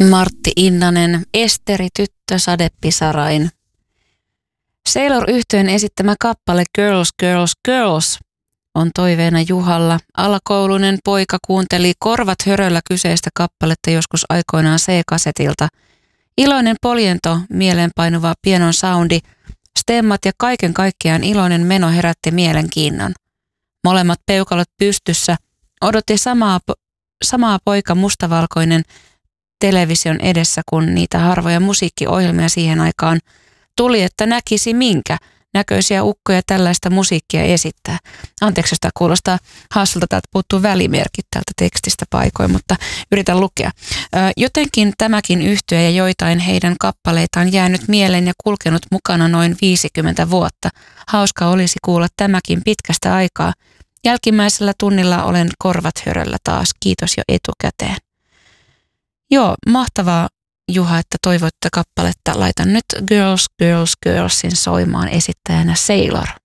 Martti Innanen, Esteri tyttö sadepisarain. Sailor-yhtyeen esittämä kappale Girls, Girls, Girls on toiveena Juhalla. Alakoulunen poika kuunteli korvat höröllä kyseistä kappaletta joskus aikoinaan C-kasetilta. Iloinen poljento, mieleenpainuva pienon soundi, stemmat ja kaiken kaikkiaan iloinen meno herätti mielenkiinnon. Molemmat peukalot pystyssä odotti samaa poika mustavalkoinen television edessä, kun niitä harvoja musiikkiohjelmia siihen aikaan tuli, että näkisi minkä näköisiä ukkoja tällaista musiikkia esittää. Anteeksi, jos tämä kuulostaa hassulta, täältä puuttuu välimerkit tältä tekstistä paikoin, mutta yritän lukea. Jotenkin tämäkin yhtye ja joitain heidän kappaleitaan jäänyt mieleen ja kulkenut mukana noin 50 vuotta. Hauska olisi kuulla tämäkin pitkästä aikaa. Jälkimmäisellä tunnilla olen korvat höröllä taas. Kiitos jo etukäteen. Joo, mahtavaa Juha, että toivoitte kappaletta. Laitan nyt Girls, Girls, Girlsin soimaan esittäjänä Sailor.